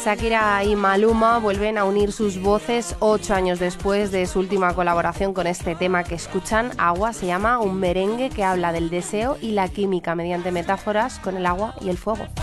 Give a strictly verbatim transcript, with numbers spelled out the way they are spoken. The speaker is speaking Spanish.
Shakira y Maluma vuelven a unir sus voces ocho años después de su última colaboración con este tema que escuchan, Agua. Se llama un merengue que habla del deseo y la química mediante metáforas con el agua y el fuego.